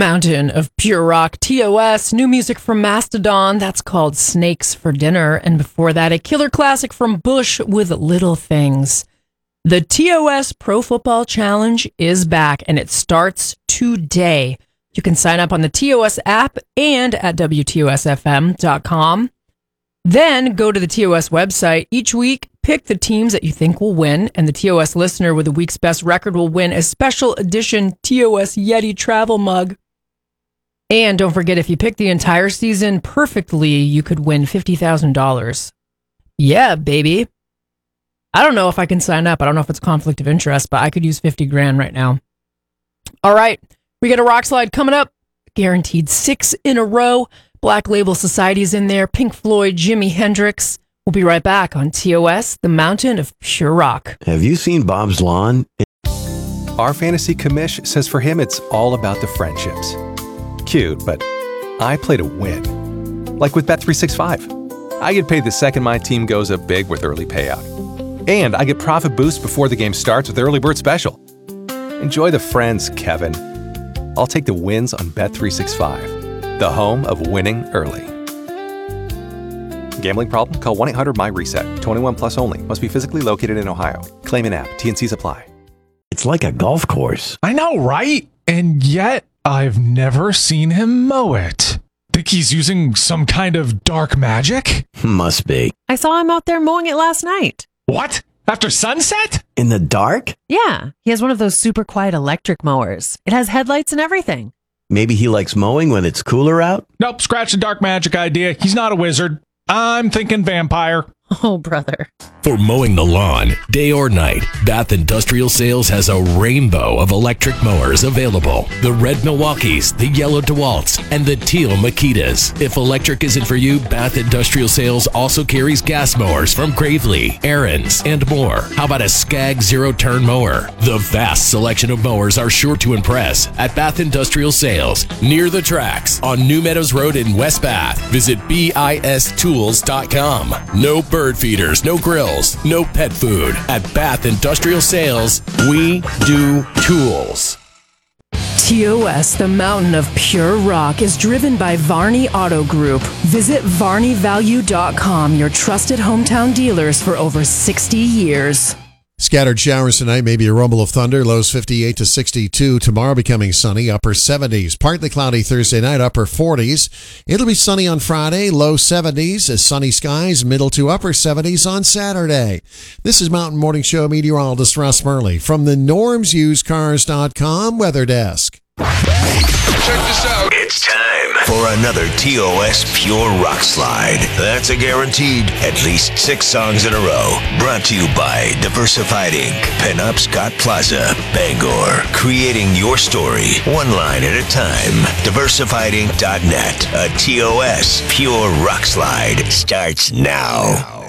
mountain of pure rock. TOS, new music from Mastodon, that's called Snakes for Dinner. And before that, a killer classic from Bush with Little Things. The TOS Pro Football Challenge is back, and it starts today. You can sign up on the TOS app and at WTOSFM.com. Then go to the TOS website. Each week, pick the teams that you think will win, and the TOS listener with the week's best record will win a special edition TOS Yeti travel mug. And don't forget, if you pick the entire season perfectly, you could win $50,000. Yeah, baby. I don't know if I can sign up. I don't know if it's conflict of interest, but I could use 50 grand right now. All right, we got a rock slide coming up. Guaranteed 6 in a row. Black Label Society's in there. Pink Floyd, Jimi Hendrix. We'll be right back on TOS, the mountain of pure rock. Have you seen Bob's Lawn? Our fantasy commish says for him it's all about the friendships. Cute, but I play to win. Like with Bet365. I get paid the second my team goes up big with early payout. And I get profit boost before the game starts with Early Bird Special. Enjoy the friends, Kevin. I'll take the wins on Bet365, the home of winning early. Gambling problem? Call 1-800-MY-RESET. 21 plus only. Must be physically located in Ohio. Claim in app. T&Cs apply. It's like a golf course. I know, right? And yet, I've never seen him mow it. Think he's using some kind of dark magic? Must be. I saw him out there mowing it last night. What? After sunset? In the dark? Yeah, he has one of those super quiet electric mowers. It has headlights and everything. Maybe he likes mowing when it's cooler out? Nope, scratch the dark magic idea. He's not a wizard. I'm thinking vampire. Oh, brother. For mowing the lawn, day or night, Bath Industrial Sales has a rainbow of electric mowers available. The red Milwaukees, the yellow DeWalt's, and the teal Makitas. If electric isn't for you, Bath Industrial Sales also carries gas mowers from Gravely, Aaron's, and more. How about a Skag zero-turn mower? The vast selection of mowers are sure to impress at Bath Industrial Sales, near the tracks on New Meadows Road in West Bath. Visit BISTools.com. No bird feeders, no grills, no pet food. At Bath Industrial Sales, we do tools. TOS, the mountain of pure rock, is driven by Varney Auto Group. Visit VarneyValue.com, your trusted hometown dealers for over 60 years. Scattered showers tonight, maybe a rumble of thunder. Lows 58 to 62. Tomorrow becoming sunny, upper 70s. Partly cloudy Thursday night, upper 40s. It'll be sunny on Friday, low 70s. Sunny skies, middle to upper 70s on Saturday. This is Mountain Morning Show meteorologist Russ Murley from the NormsUseCars.com weather desk. Check this out. It's time for another TOS Pure Rock Slide. That's a guaranteed at least 6 songs in a row. Brought to you by Diversified Inc., Pinup Scott Plaza, Bangor. Creating your story, one line at a time. DiversifiedInc.net. A TOS Pure Rock Slide starts now.